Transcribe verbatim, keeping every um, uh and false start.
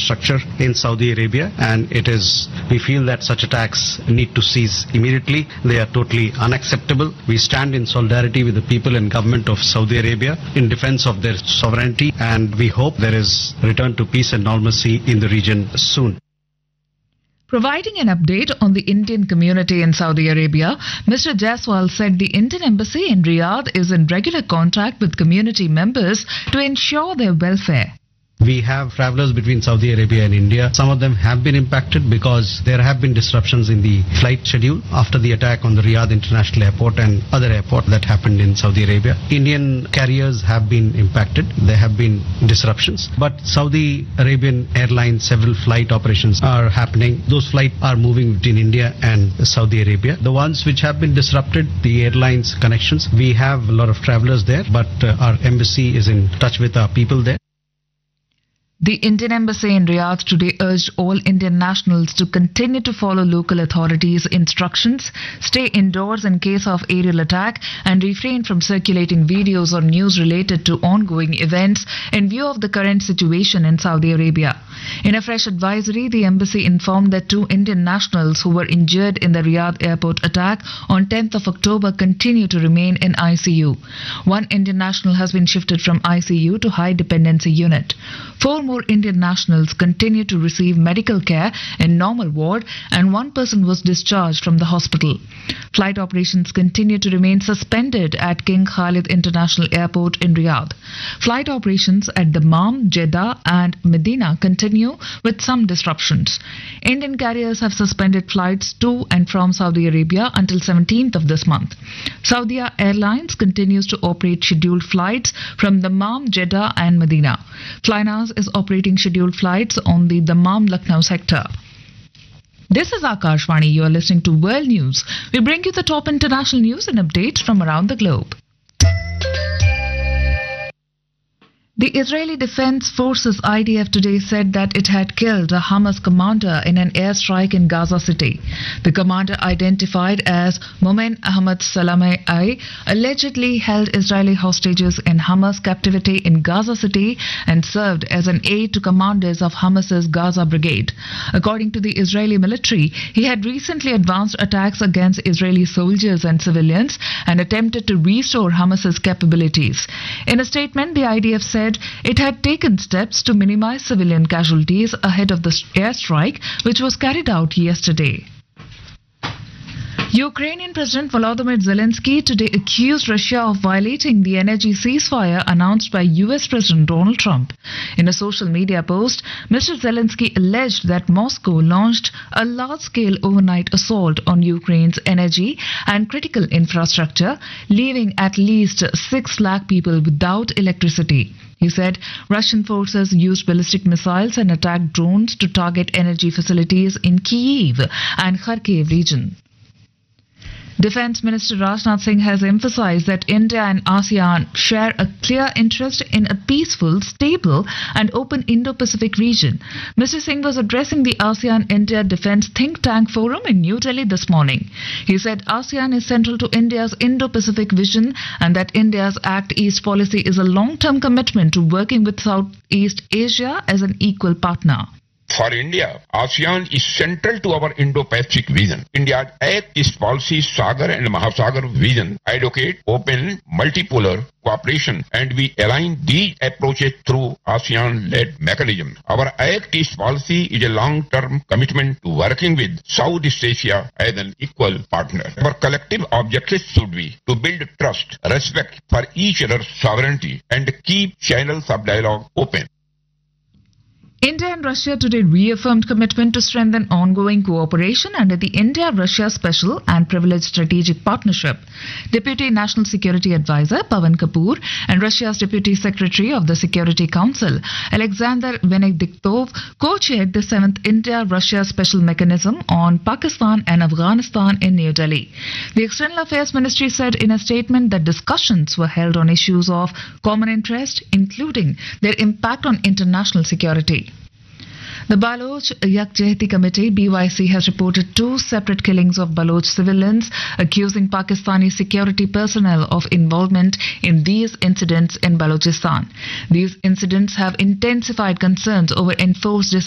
infrastructure in Saudi Arabia, and it is, we feel that such attacks need to cease immediately. They are totally unacceptable. We stand in solidarity with the people and government of Saudi Arabia in defense of their sovereignty, and we hope there is return to peace and normalcy in the region soon. Providing an update on the Indian community in Saudi Arabia, Mister Jaiswal said the Indian embassy in Riyadh is in regular contact with community members to ensure their welfare. We have travelers between Saudi Arabia and India. Some of them have been impacted because there have been disruptions in the flight schedule after the attack on the Riyadh International Airport and other airport that happened in Saudi Arabia. Indian carriers have been impacted. There have been disruptions. But Saudi Arabian Airlines, several flight operations are happening. Those flights are moving between India and Saudi Arabia. The ones which have been disrupted, the airlines connections, we have a lot of travelers there, but uh, our embassy is in touch with our people there. The Indian embassy in Riyadh today urged all Indian nationals to continue to follow local authorities' instructions, stay indoors in case of aerial attack, and refrain from circulating videos or news related to ongoing events in view of the current situation in Saudi Arabia. In a fresh advisory, the embassy informed that two Indian nationals who were injured in the Riyadh airport attack on tenth of October continue to remain in I C U. One Indian national has been shifted from I C U to high dependency unit. Four more Indian nationals continue to receive medical care in normal ward, and one person was discharged from the hospital. Flight operations continue to remain suspended at King Khalid International Airport in Riyadh. Flight operations at Dammam, Jeddah and Medina continue with some disruptions. Indian carriers have suspended flights to and from Saudi Arabia until seventeenth of this month. Saudia Airlines continues to operate scheduled flights from Dammam, Jeddah and Medina. Flynas is operating scheduled flights on the Dammam-Lucknow sector. This is Akashvani. You are listening to World News. We bring you the top international news and updates from around the globe. The Israeli Defense Forces I D F today said that it had killed a Hamas commander in an airstrike in Gaza City. The commander, identified as Momen Ahmad Salameh, allegedly held Israeli hostages in Hamas captivity in Gaza City and served as an aide to commanders of Hamas's Gaza Brigade. According to the Israeli military, he had recently advanced attacks against Israeli soldiers and civilians and attempted to restore Hamas's capabilities. In a statement, the I D F said it had taken steps to minimize civilian casualties ahead of the airstrike, which was carried out yesterday. Ukrainian President Volodymyr Zelensky today accused Russia of violating the energy ceasefire announced by U S President Donald Trump. In a social media post, Mister Zelensky alleged that Moscow launched a large-scale overnight assault on Ukraine's energy and critical infrastructure, leaving at least six lakh people without electricity. He said Russian forces used ballistic missiles and attacked drones to target energy facilities in Kyiv and Kharkiv region. Defense Minister Rajnath Singh has emphasized that India and ASEAN share a clear interest in a peaceful, stable and open Indo-Pacific region. Mister Singh was addressing the ASEAN-India Defense Think Tank Forum in New Delhi this morning. He said ASEAN is central to India's Indo-Pacific vision and that India's Act East policy is a long-term commitment to working with Southeast Asia as an equal partner. For India, ASEAN is central to our Indo-Pacific vision. India's Act East policy, Sagar and Mahasagar vision advocate open, multipolar cooperation, and we align these approaches through ASEAN-led mechanism. Our Act East policy is a long-term commitment to working with Southeast Asia as an equal partner. Our collective objective should be to build trust, respect for each other's sovereignty, and keep channels of dialogue open. India and Russia today reaffirmed commitment to strengthen ongoing cooperation under the India-Russia Special and Privileged Strategic Partnership. Deputy National Security Advisor Pavan Kapoor and Russia's Deputy Secretary of the Security Council, Alexander Venediktov, co-chaired the seventh India-Russia Special Mechanism on Pakistan and Afghanistan in New Delhi. The External Affairs Ministry said in a statement that discussions were held on issues of common interest, including their impact on international security. The Baloch Yakjehti Committee B Y C has reported two separate killings of Baloch civilians, accusing Pakistani security personnel of involvement in these incidents in Balochistan. These incidents have intensified concerns over enforced